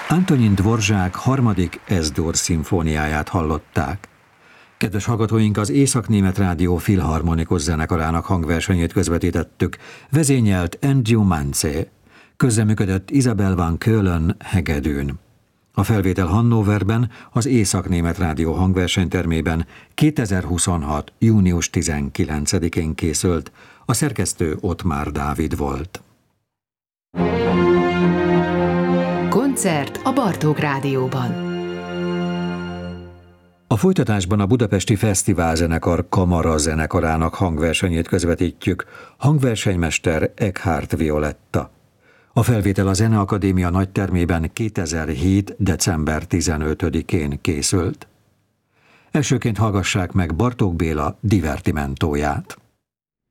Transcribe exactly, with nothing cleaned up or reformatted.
Antonin Dvorzsák harmadik Es-dur szimfóniáját hallották. Kedves hallgatóink, az Észak-Német Rádió Filharmonikus Zenekarának hangversenyét közvetítettük, vezényelt Andrew Manze, közreműködött Isabel van Keulen hegedűn. A felvétel Hannoverben, az Észak-Német Rádió hangversenytermében kétezer-huszonhat. június tizenkilencedikén készült, a szerkesztő Ottmár Dávid volt. Koncert a Bartók Rádióban. A folytatásban a Budapesti Fesztiválzenekar Kamara Zenekarának hangversenyét közvetítjük, hangversenymester Eckhart Violetta. A felvétel a Zeneakadémia nagytermében kétezer-hét. december tizenötödikén készült. Elsőként hallgassák meg Bartók Béla Divertimentóját.